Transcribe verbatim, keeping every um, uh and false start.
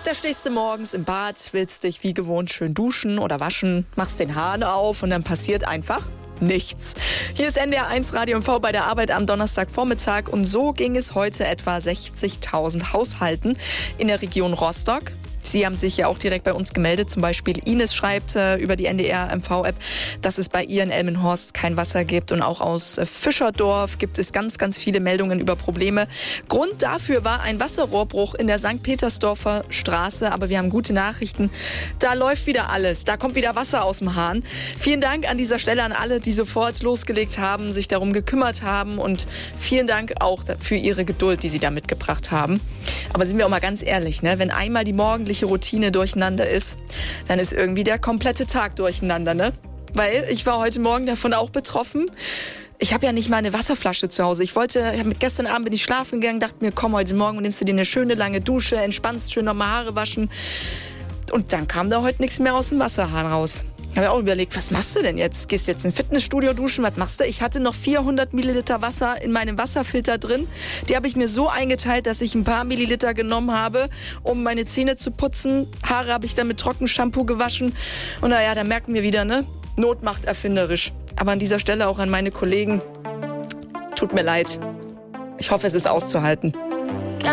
Da stehst du morgens im Bad, willst dich wie gewohnt schön duschen oder waschen, machst den Hahn auf und dann passiert einfach nichts. Hier ist N D R eins Radio M V bei der Arbeit am Donnerstagvormittag und so ging es heute etwa sechzigtausend Haushalten in der Region Rostock. Sie haben sich ja auch direkt bei uns gemeldet. Zum Beispiel Ines schreibt äh, über die N D R M V-App, dass es bei ihr in Elmenhorst kein Wasser gibt. Und auch aus äh, Fischerdorf gibt es ganz, ganz viele Meldungen über Probleme. Grund dafür war ein Wasserrohrbruch in der Sankt Petersdorfer Straße. Aber wir haben gute Nachrichten. Da läuft wieder alles. Da kommt wieder Wasser aus dem Hahn. Vielen Dank an dieser Stelle an alle, die sofort losgelegt haben, sich darum gekümmert haben. Und vielen Dank auch für ihre Geduld, die sie da mitgebracht haben. Aber sind wir auch mal ganz ehrlich, ne? Wenn einmal die morgendliche Routine durcheinander ist, dann ist irgendwie der komplette Tag durcheinander, ne? Weil ich war heute Morgen davon auch betroffen. Ich habe ja nicht mal eine Wasserflasche zu Hause. Ich wollte, ich hab, gestern Abend bin ich schlafen gegangen, dachte mir, komm, heute Morgen nimmst du dir eine schöne lange Dusche, entspannst, schön nochmal Haare waschen. Und dann kam da heute nichts mehr aus dem Wasserhahn raus. Ich habe auch überlegt, was machst du denn jetzt? Gehst jetzt ins Fitnessstudio duschen? Was machst du? Ich hatte noch vierhundert Milliliter Wasser in meinem Wasserfilter drin. Die habe ich mir so eingeteilt, dass ich ein paar Milliliter genommen habe, um meine Zähne zu putzen. Haare habe ich dann mit Trockenshampoo gewaschen. Und naja, da merken wir wieder, ne? Not macht erfinderisch. Aber an dieser Stelle auch an meine Kollegen. Tut mir leid. Ich hoffe, es ist auszuhalten.